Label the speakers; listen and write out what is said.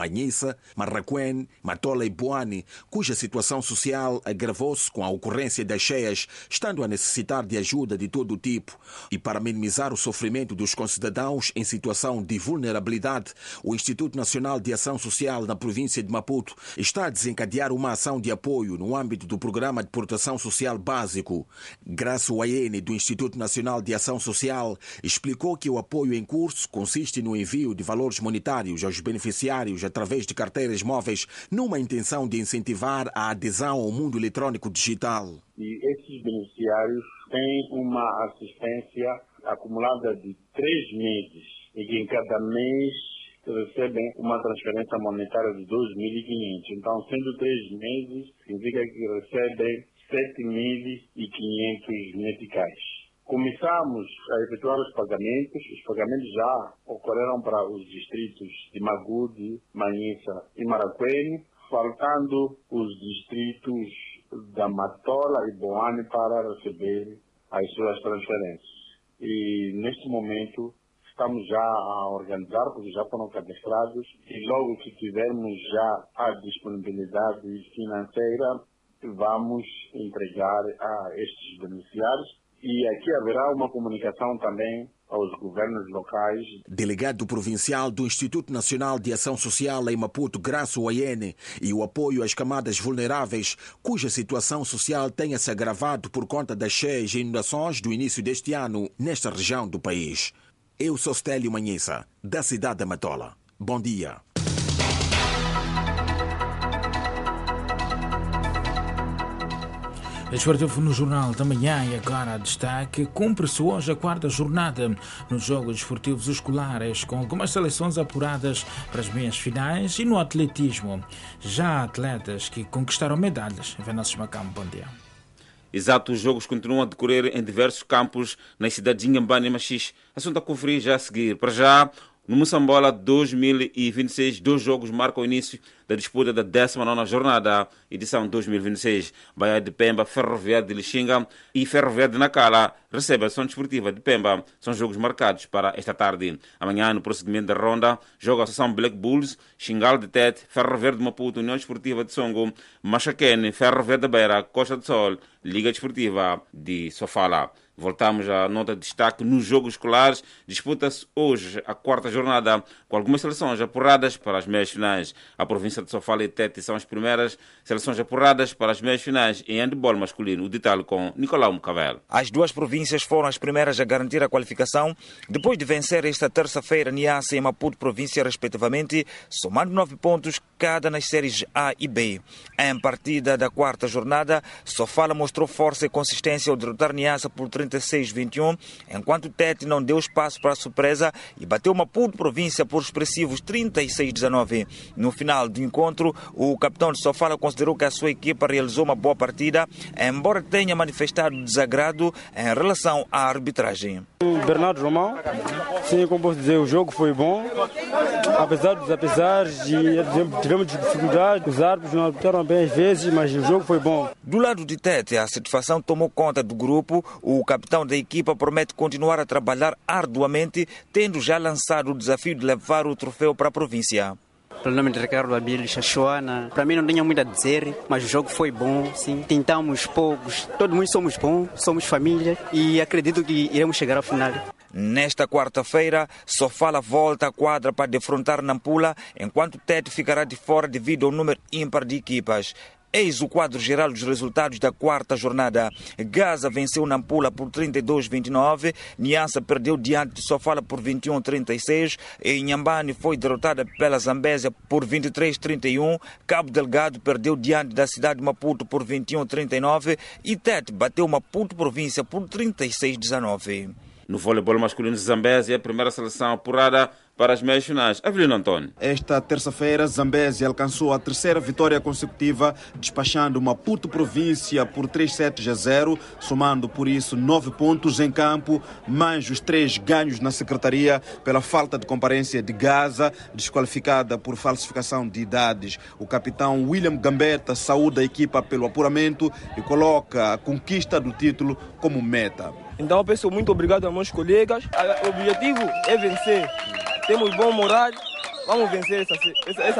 Speaker 1: Manhissa, Marraquém, Matola e Boane, cuja situação social agravou-se com a ocorrência das cheias, estando a necessitar de ajuda de todo o tipo. E para minimizar o sofrimento dos concidadãos em situação de vulnerabilidade, o Instituto Nacional de Ação Social na província de Maputo está a desencadear uma ação de apoio no âmbito do Programa de Proteção Social Básico. Graça Wayene, do Instituto Nacional de Ação Social, explicou que o apoio em curso consiste no envio de valores monetários aos beneficiários através de carteiras móveis, numa intenção de incentivar a adesão ao mundo eletrônico digital.
Speaker 2: E esses beneficiários têm uma assistência acumulada de 3 meses e que em cada mês recebem uma transferência monetária de 2.500. Então, sendo 3 meses, significa que recebem 7.500 meticais. Começamos a efetuar os pagamentos já ocorreram para os distritos de Magude, Manhissa e Marraquém, faltando os distritos da Matola e Boane para receber as suas transferências. E neste momento estamos já a organizar, porque já foram cadastrados, e logo que tivermos já a disponibilidade financeira, vamos entregar a estes beneficiários. E aqui haverá uma comunicação também aos governos locais.
Speaker 1: Delegado provincial do Instituto Nacional de Ação Social em Maputo, Graça Wayene, e o apoio às camadas vulneráveis, cuja situação social tenha se agravado por conta das cheias e inundações do início deste ano nesta região do país. Eu sou Stélio Manhissa, da cidade de Matola. Bom dia.
Speaker 3: Esportivo no Jornal da Manhã e agora destaque. Cumpre-se hoje a 4ª jornada nos Jogos Desportivos Escolares, com algumas seleções apuradas para as meias finais, e no atletismo já há atletas que conquistaram medalhas. Venâncio Macambo, bom dia.
Speaker 4: Exato, os jogos continuam a decorrer em diversos campos nas cidades de Inhambane e Machis. Assunto a conferir já a seguir. Para já, no Moçambola 2026, 2 jogos marcam o início da disputa da 19ª jornada, edição 2026. Baía de Pemba, Ferroviário de Lixinga e Ferroviário de Nacala recebe a Ação Desportiva de Pemba. São jogos marcados para esta tarde. Amanhã, no prosseguimento da ronda, joga a Associação Black Bulls, Xingal de Tete, Ferroviário de Maputo, União Desportiva de Songo, Machaquene, Ferroviário da Beira, Costa do Sol, Liga Desportiva de Sofala. Voltamos à nota de destaque nos jogos escolares. Disputa-se hoje a 4ª jornada, com algumas seleções apuradas para as meias finais. A província de Sofala e Tete são as primeiras seleções apuradas para as meias finais em handebol masculino. O detalhe com Nicolau Mucavel.
Speaker 5: As 2 províncias foram as primeiras a garantir a qualificação, depois de vencer esta terça-feira Niassa e Maputo província, respectivamente, somando 9 pontos cada nas séries A e B. Em partida da 4ª jornada, Sofala mostrou força e consistência ao derrotar Niassa por 36-21, enquanto Tete não deu espaço para a surpresa e bateu Maputo província por expressivos 36-19. No final do encontro, o capitão de Sofala considerou que a sua equipa realizou uma boa partida, embora tenha manifestado desagrado em relação à arbitragem.
Speaker 6: Bernardo Romão, sim, como posso dizer, o jogo foi bom, apesar de tivemos dificuldade, os árbitros não arbitraram bem às vezes, mas o jogo foi bom.
Speaker 5: Do lado de Tete, a satisfação tomou conta do grupo. O capitão da equipa promete continuar a trabalhar arduamente, tendo já lançado o desafio de levar o troféu para a província.
Speaker 7: Pelo nome de Ricardo Abílio Chachuana, para mim não tenho muito a dizer, mas o jogo foi bom, sim. Tentamos poucos, todo mundo somos bons, somos família e acredito que iremos chegar ao final.
Speaker 5: Nesta quarta-feira, Sofala volta à quadra para defrontar Nampula, enquanto Tete ficará de fora devido ao número ímpar de equipas. Eis o quadro geral dos resultados da 4ª jornada. Gaza venceu Nampula por 32-29, Niassa perdeu diante de Sofala por 21-36, e Inhambane foi derrotada pela Zambésia por 23-31, Cabo Delgado perdeu diante da cidade de Maputo por 21-39 e Tete bateu Maputo província por 36-19.
Speaker 4: No voleibol masculino de Zambésia, a primeira seleção apurada para as meias finais. Avelino Antônio.
Speaker 8: Esta terça-feira, Zambésia alcançou a 3ª vitória consecutiva, despachando Maputo província por 3-7-0, somando por isso 9 pontos em campo, mais os 3 ganhos na secretaria pela falta de comparência de Gaza, desqualificada por falsificação de idades. O capitão William Gambetta saúda a equipa pelo apuramento e coloca a conquista do título como meta.
Speaker 9: Então eu peço muito obrigado aos meus colegas. O objetivo é vencer. Temos bom moral, vamos vencer essa